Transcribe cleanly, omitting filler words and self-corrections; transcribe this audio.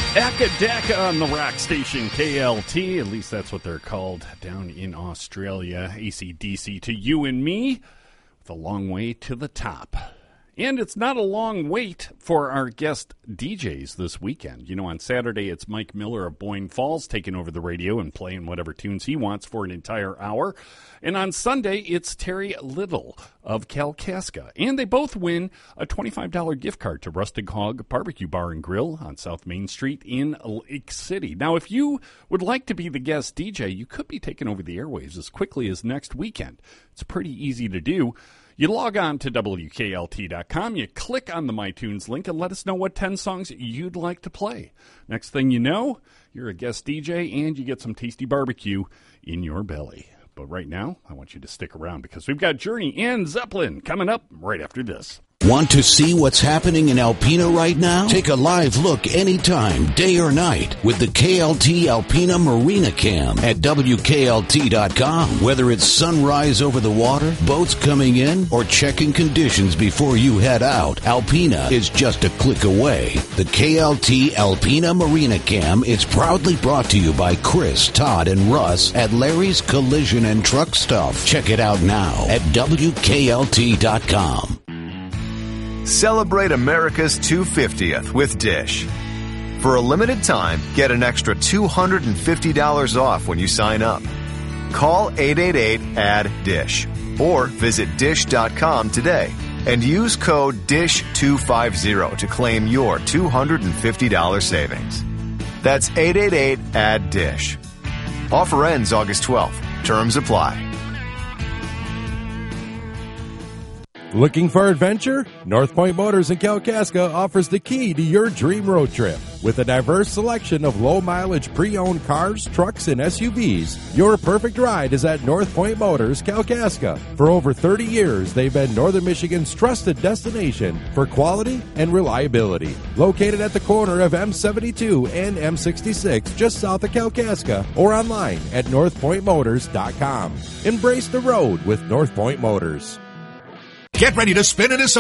Akadaka on the rock station KLT, at least that's what they're called down in Australia. AC/DC to you and me, with a long way to the top. And it's not a long wait for our guest DJs this weekend. You know, on Saturday, it's Mike Miller of Boyne Falls taking over the radio and playing whatever tunes he wants for an entire hour. And on Sunday, it's Terry Little of Kalkaska. And they both win a $25 gift card to Rustic Hog Barbecue Bar and Grill on South Main Street in Lake City. Now, if you would like to be the guest DJ, you could be taking over the airwaves as quickly as next weekend. It's pretty easy to do. You log on to WKLT.com, you click on the MyTunes link, and let us know what 10 songs you'd like to play. Next thing you know, you're a guest DJ, and you get some tasty barbecue in your belly. But right now, I want you to stick around, because we've got Journey and Zeppelin coming up right after this. Want to see what's happening in Alpena right now? Take a live look anytime, day or night, with the KLT Alpena Marina Cam at WKLT.com. Whether it's sunrise over the water, boats coming in, or checking conditions before you head out, Alpena is just a click away. The KLT Alpena Marina Cam is proudly brought to you by Chris, Todd, and Russ at Larry's Collision and Truck Stuff. Check it out now at WKLT.com. Celebrate America's 250th with Dish. For a limited time, get an extra $250 off when you sign up. Call 888-ADD-DISH or visit Dish.com today and use code DISH250 to claim your $250 savings. That's 888-ADD-DISH. Offer ends August 12th. Terms apply. Looking for adventure? North Point Motors in Kalkaska offers the key to your dream road trip. With a diverse selection of low-mileage pre-owned cars, trucks, and SUVs, your perfect ride is at North Point Motors Kalkaska. For over 30 years, they've been Northern Michigan's trusted destination for quality and reliability. Located at the corner of M72 and M66, just south of Kalkaska, or online at northpointmotors.com. Embrace the road with North Point Motors. Get ready to spin in a